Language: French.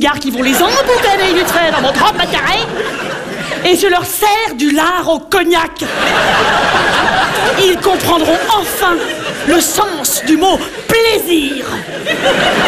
cigares qui vont les emboucaner vite fait dans mon 30 mètres carrés. Et je leur sers du lard au cognac. Ils comprendront enfin le sens du mot plaisir.